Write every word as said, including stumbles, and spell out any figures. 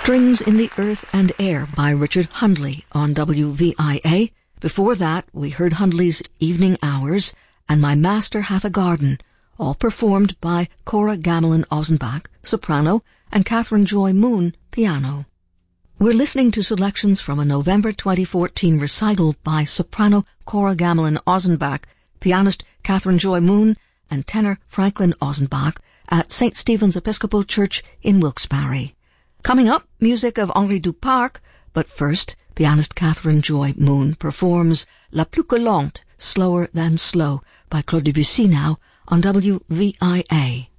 Strings in the Earth and Air by Richard Hundley on W V I A. Before that, we heard Hundley's Evening Hours and My Master Hath a Garden, all performed by Cora Gamelin-Ozenbach, soprano, and Catherine Joy Moon, piano. We're listening to selections from a November twenty fourteen recital by soprano Cora Gamelin-Ozenbach, pianist Catherine Joy Moon, and tenor Franklin Ozenbach at Saint Stephen's Episcopal Church in Wilkes-Barre. Coming up, music of Henri Duparc, but first, pianist Catherine Joy Moon performs La Plus que Lente, Slower Than Slow, by Claude Debussy now on W V I A.